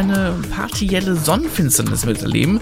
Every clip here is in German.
eine partielle Sonnenfinsternis miterleben.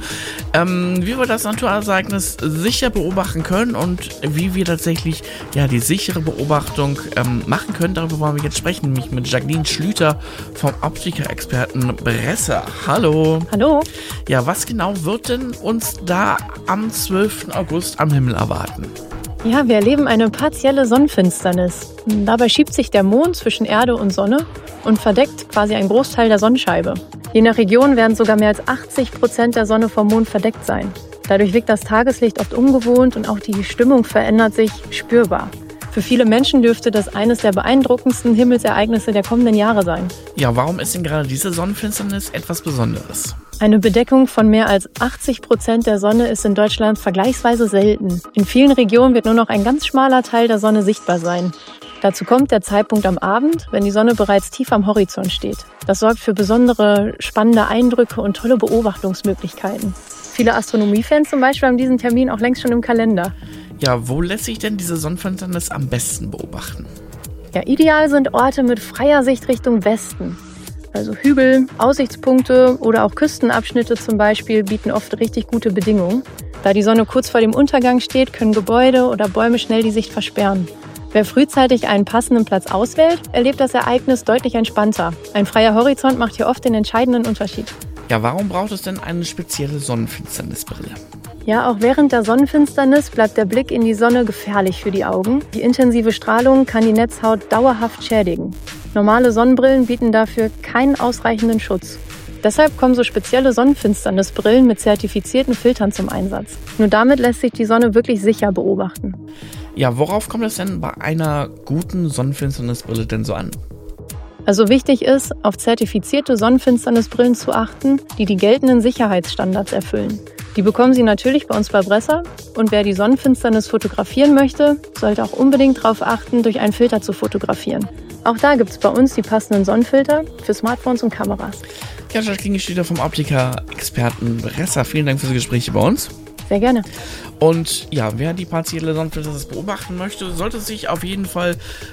Wie wir das Naturereignis sicher beobachten können und wie wir tatsächlich die sichere Beobachtung machen können, darüber wollen wir jetzt sprechen, nämlich mit Jacqueline Schlüter vom Optiker-Experten Bresser. Hallo. Hallo. Ja, was genau wird denn uns da am 12. August am Himmel erwarten? Ja, wir erleben eine partielle Sonnenfinsternis. Dabei schiebt sich der Mond zwischen Erde und Sonne und verdeckt quasi einen Großteil der Sonnenscheibe. Je nach Region werden sogar mehr als 80% der Sonne vom Mond verdeckt sein. Dadurch wirkt das Tageslicht oft ungewohnt und auch die Stimmung verändert sich spürbar. Für viele Menschen dürfte das eines der beeindruckendsten Himmelsereignisse der kommenden Jahre sein. Ja, warum ist denn gerade diese Sonnenfinsternis etwas Besonderes? Eine Bedeckung von mehr als 80% der Sonne ist in Deutschland vergleichsweise selten. In vielen Regionen wird nur noch ein ganz schmaler Teil der Sonne sichtbar sein. Dazu kommt der Zeitpunkt am Abend, wenn die Sonne bereits tief am Horizont steht. Das sorgt für besondere, spannende Eindrücke und tolle Beobachtungsmöglichkeiten. Viele Astronomiefans zum Beispiel haben diesen Termin auch längst schon im Kalender. Ja, wo lässt sich denn diese Sonnenfinsternis am besten beobachten? Ja, ideal sind Orte mit freier Sicht Richtung Westen. Also Hügel, Aussichtspunkte oder auch Küstenabschnitte zum Beispiel bieten oft richtig gute Bedingungen. Da die Sonne kurz vor dem Untergang steht, können Gebäude oder Bäume schnell die Sicht versperren. Wer frühzeitig einen passenden Platz auswählt, erlebt das Ereignis deutlich entspannter. Ein freier Horizont macht hier oft den entscheidenden Unterschied. Ja, warum braucht es denn eine spezielle Sonnenfinsternisbrille? Ja, auch während der Sonnenfinsternis bleibt der Blick in die Sonne gefährlich für die Augen. Die intensive Strahlung kann die Netzhaut dauerhaft schädigen. Normale Sonnenbrillen bieten dafür keinen ausreichenden Schutz. Deshalb kommen so spezielle Sonnenfinsternisbrillen mit zertifizierten Filtern zum Einsatz. Nur damit lässt sich die Sonne wirklich sicher beobachten. Ja, worauf kommt es denn bei einer guten Sonnenfinsternisbrille denn so an? Also wichtig ist, auf zertifizierte Sonnenfinsternisbrillen zu achten, die die geltenden Sicherheitsstandards erfüllen. Die bekommen Sie natürlich bei uns bei Bresser. Und wer die Sonnenfinsternis fotografieren möchte, sollte auch unbedingt darauf achten, durch einen Filter zu fotografieren. Auch da gibt es bei uns die passenden Sonnenfilter für Smartphones und Kameras. Ja, Jacqueline Schlüter vom Optiker-Experten Bresser. Vielen Dank für das Gespräch bei uns. Sehr gerne. Und ja, wer die partielle Sonnenfinsternis beobachten möchte, sollte sich auf jeden Fall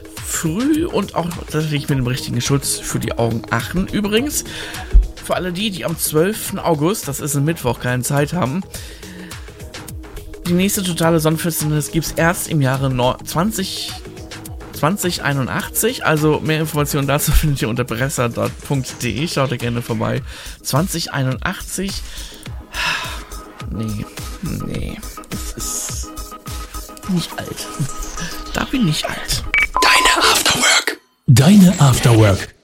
früh und auch tatsächlich mit dem richtigen Schutz für die Augen achten. Übrigens, für alle die am 12. August, das ist ein Mittwoch, keine Zeit haben, die nächste totale Sonnenfinsternis gibt es erst im Jahre 2081. Also mehr Informationen dazu findet ihr unter bresser.de. Schaut da gerne vorbei. 2081. Nee. Das ist nicht alt. Da bin ich alt. Deine Afterwork.